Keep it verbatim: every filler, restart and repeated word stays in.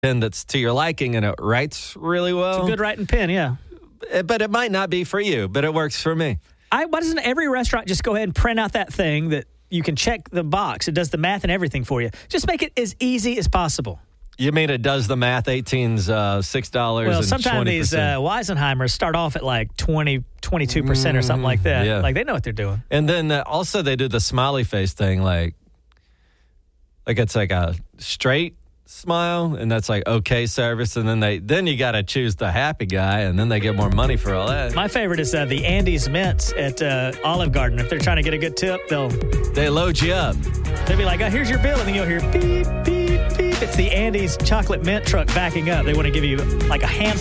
pen that's to your liking and it writes really well. It's a good writing pen, yeah. But it might not be for you, but it works for me. I, why doesn't every restaurant just go ahead and print out that thing that you can check the box? It does the math and everything for you. Just make it as easy as possible. You mean it does the math? eighteen's uh, six dollars Well, and sometimes these uh, Weisenheimers start off at like twenty, twenty-two percent or something like that. Yeah. Like they know what they're doing. And then uh, also they do the smiley face thing, like, like it's like a straight smile, and that's like okay service, and then they then you got to choose the happy guy, and then they get more money for all that. My favorite is uh, the Andes Mints at uh, Olive Garden. If they're trying to get a good tip, they'll They load you up. they'll be like, oh, here's your bill, and then you'll hear beep, beep, beep. It's the Andes chocolate mint truck backing up. They want to give you like a handful